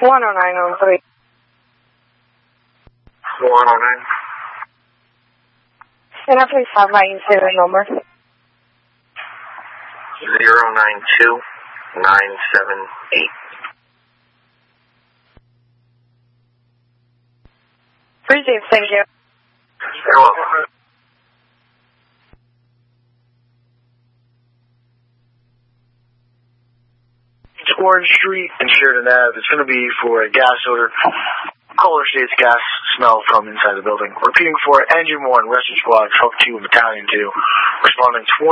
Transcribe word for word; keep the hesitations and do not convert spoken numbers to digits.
one oh nine oh three. one oh nine. Can I please have my incident number? zero nine two nine seven eight. Appreciate it, thank you. You're welcome. It's Orange Street and Sheridan Ave. It's going to be for a gas odor. Caller states gas smell from inside the building. Repeating for Engine one, Rescue Squad, Truck two, Battalion two. Responding twenty.